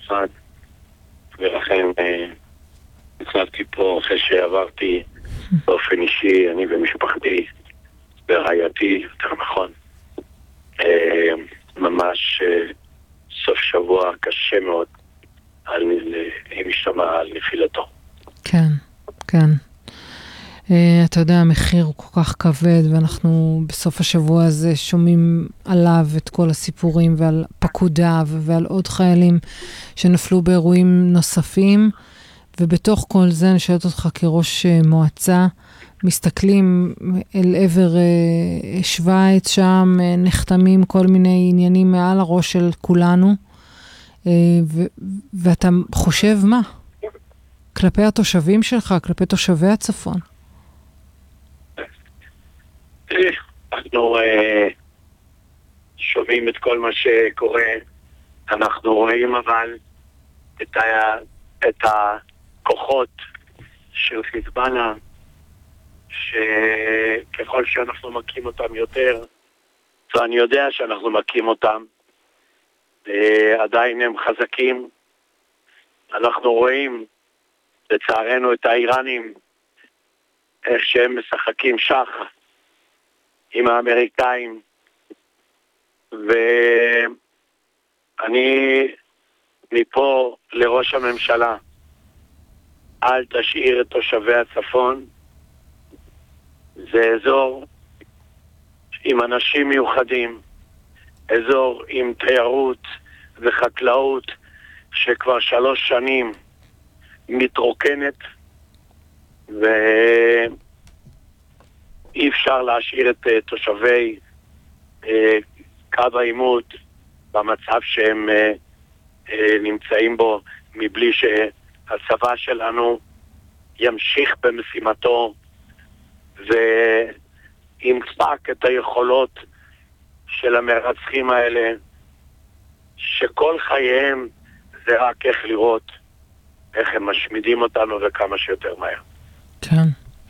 בצפת, ולכן נצלתי פה אחרי שעברתי באופן אישי, אני ומשפחתי, ברעייתי, יותר נכון. ממש סוף שבוע קשה מאוד, אם משתמע על נפילתו. כן, כן. אתה יודע, המחיר הוא כל כך כבד, ואנחנו בסוף השבוע הזה שומעים עליו את כל הסיפורים, ועל פקודיו, ועל עוד חיילים שנפלו באירועים נוספים, ובתוך כל זה אני שואלת אותך כראש מועצה, מסתכלים אל עבר שוויץ שם, נחתמים כל מיני עניינים מעל הראש של כולנו, ואתה חושב מה? כלפי התושבים שלך, כלפי תושבי הצפון. אנחנו שומעים את כל מה שקורה, אנחנו רואים אבל את הכוחות של חיזבאללה, שככל שאנחנו מכים אותם יותר, ואני יודע שאנחנו מכים אותם, עדיין הם חזקים. אנחנו רואים לצערנו את האיראנים, איך שהם משחקים שח עם האמריקאים, ואני מפה לראש הממשלה, אל תשאיר את תושבי הצפון, זה אזור עם אנשים מיוחדים, אזור עם תיירות וחקלאות שכבר 3 שנים מתרוקנת, ואי אפשר להשאיר את תושבי קו העימות במצב שהם נמצאים בו, מבלי שהצבא שלנו ימשיך במשימתו וימצק את היכולות של המרצחים האלה, שכל חייהם זה רק איך לראות איך הם משמידים אותנו וכמה שיותר מהר. כן.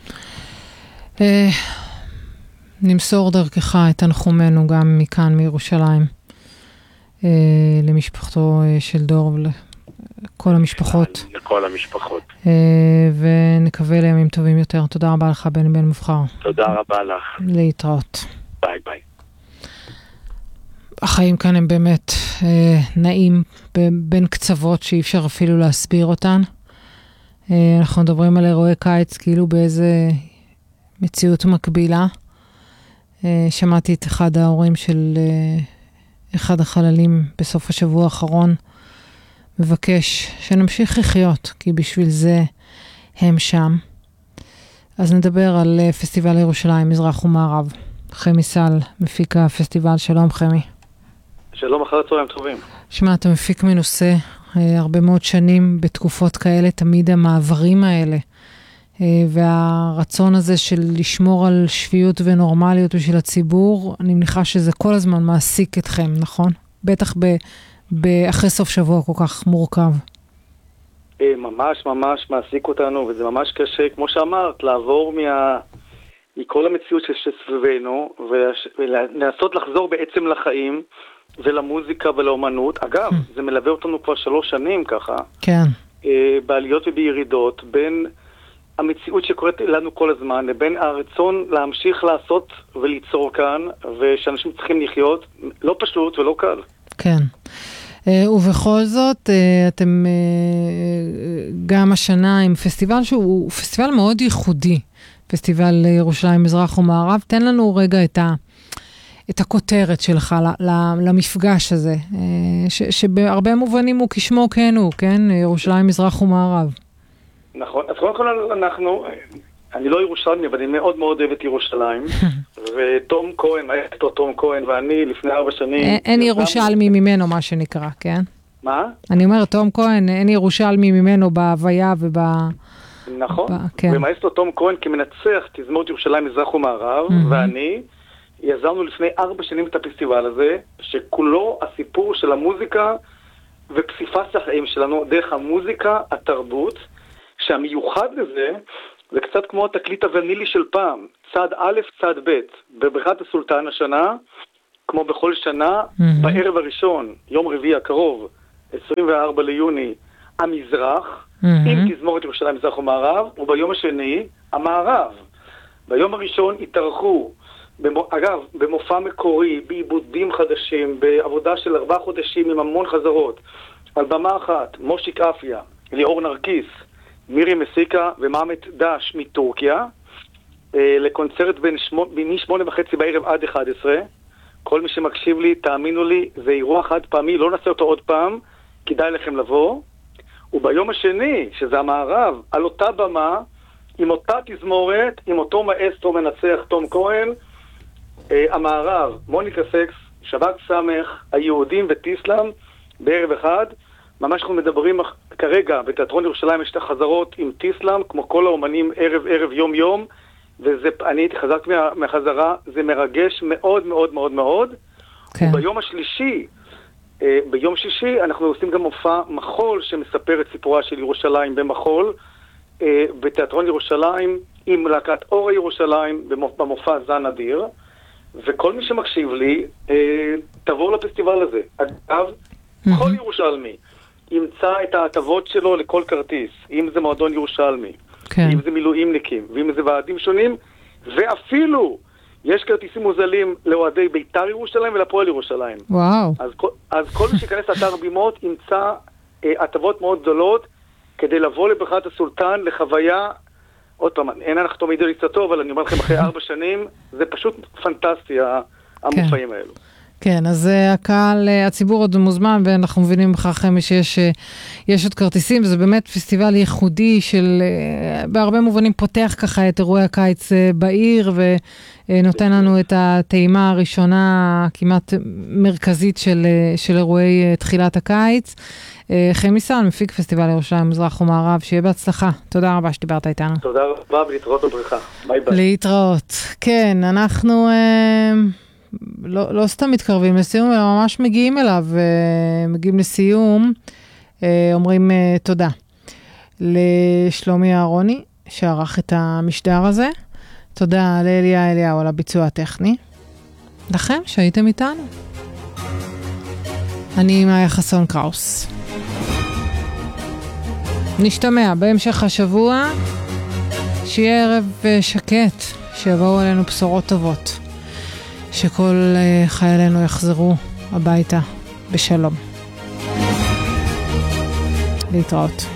נמסור דרכך את תנחומנו גם מכאן מירושלים למשפחתו של דור ולכל המשפחות. לכל המשפחות. ונקווה לימים טובים יותר. תודה רבה לך בן מובחר. תודה רבה לך. להתראות. ביי ביי. החיים כאן הם באמת נעים בין קצוות שאי אפשר אפילו להסביר אותן. אנחנו מדברים על אירועי קיץ כאילו באיזה מציאות מקבילה. שמעתי את אחד ההורים של אחד החללים בסוף השבוע האחרון מבקש שנמשיך לחיות, כי בשביל זה הם שם. אז נדבר על פסטיבל ירושלים, מזרח ומערב. חמי סל, מפיק הפסטיבל. שלום חמי. שלום, אחר הצהריים טובים. שמע, אתה מפיק מנושא הרבה מאוד שנים בתקופות כאלה, תמיד המעברים האלה, והרצון הזה של לשמור על שפיות ונורמליות בשביל הציבור, אני מניחה שזה כל הזמן מעסיק אתכם, נכון? בטח אחרי סוף שבוע כל כך מורכב. ממש ממש מעסיק אותנו, וזה ממש קשה, כמו שאמרת, לעבור מכל המציאות שסביבנו, ולנסות לחזור בעצם לחיים, ולמוזיקה ולאומנות. אגב, זה מלווה אותנו כבר 3 שנים ככה. כן. בעליות ובירידות, בין המציאות שקורית לנו כל הזמן, לבין הרצון להמשיך לעשות וליצור כאן, ושאנשים צריכים לחיות, לא פשוט ולא קל. כן. ובכל זאת, אתם גם השנה עם פסטיבל שהוא פסטיבל מאוד ייחודי, פסטיבל ירושלים מזרח ומערב. תן לנו רגע את הכותרת שלך למפגש הזה, שבהרבה מובנים הוא כשמו כן הוא, כן? ירושלים מזרח ומערב. נכון, אז קודם כל אני לא ירושלמי, אבל אני מאוד מאוד אוהב את ירושלים, ותום כהן, האקטור תום כהן ואני לפני 4 שנים... אין ירושלמי ממנו, מה שנקרא, כן? מה? אני אומר, תום כהן, אין ירושלמי ממנו בהוויה נכון, ומאסטרו תום כהן כמנצח תזמורת ירושלים מזרח ומערב, ואני יזמנו לפני 4 שנים את הפסטיבל הזה, שכולו הסיפור של המוזיקה ופסיפס החיים שלנו דרך המוזיקה, התרבות, שהמיוחד לזה זה קצת כמו התקליט הוונילי של פעם, צד א', צד ב', בבריכת הסולטן השנה, כמו בכל שנה, בערב הראשון, יום רביעי הקרוב, 24 ליוני, המזרח, עם תזמורת ירושלים מזרח ומערב, וביום השני, המערב. ביום הראשון התארחו, אגב, במופע מקורי, בעיבודים חדשים, בעבודה של 4 חודשים עם המון חזרות, על במה אחת, מושיק אפיה, ליאור נרקיס, מירי מסיקה ומאמת דש מטורקיה, לקונצרט מ-8:30 בערב עד 11. כל מי שמקשיב לי, תאמינו לי, זה אירוע חד פעמי, לא נעשה אותו עוד פעם, כדאי לכם לבוא. וביום השני, שזה המערב, על אותה במה, עם אותה תזמורת, עם אותו מאסטרו מנצח תום כהן, המערב, מוניקה סקס, שבק סמך, היהודים וטיסלם, בערב אחד. ממש אנחנו מדברים כרגע, בתיאטרון ירושלים יש את החזרות עם טיסלם, כמו כל האומנים ערב יום יום, אני הייתי חזק מהחזרה, זה מרגש מאוד מאוד מאוד מאוד. כן. וביום השלישי, ביום שישי, אנחנו עושים גם מופע מחול שמספר את סיפורה של ירושלים במחול, בתיאטרון ירושלים, עם להקת אור ירושלים, במופע זן אדיר, וכל מי שמקשיב לי, תבואו לפסטיבל הזה. אגב, כל ירושלמי ימצא את ההטבות שלו לכל כרטיס, אם זה מועדון ירושלמי, כן. אם זה מילואימניקים, ואם זה ועדים שונים, ואפילו יש כרטיסים מוזלים לאוהדי בית"ר ירושלים ולפועל ירושלים. וואו. אז כל מי שיכנס לאתר בימות ימצא הטבות מאוד גדולות, כדי לבוא לברכת הסולטן לחוויה, עוד פעם, אין אנחנו תמיד ליצתו, אבל אני אומר לכם אחרי 4 שנים, זה פשוט פנטסטי, המופעים האלו. כן, אז הקהל, הציבור עוד מוזמן, ואנחנו מבינים בכך שיש עוד כרטיסים, וזה באמת פסטיבל ייחודי של, בהרבה מובנים פותח ככה את אירועי הקיץ בעיר, ונותן לנו את הטעימה הראשונה כמעט מרכזית של אירועי תחילת הקיץ. חיים ניסן, מפיק פסטיבל ירושלים מזרח ומערב, שיהיה בהצלחה. תודה רבה שדיברת איתנו. תודה רבה, ולהתראות בבריכה. ביי ביי. להתראות. כן, אנחנו לא סתם מתקרבים לסיום, אלא ממש מגיעים אליו, מגיעים לסיום, אומרים תודה לשלומי אהרוני, שערך את המשדר הזה. תודה לאליה אליהו על הביצוע הטכני. לכם שהייתם איתנו. אני מאיה חסון קראוס. נשתמע בהמשך השבוע, שיהיה ערב שקט, שיבואו עלינו בשורות טובות, שכל חיילינו יחזרו הביתה בשלום. להתראות.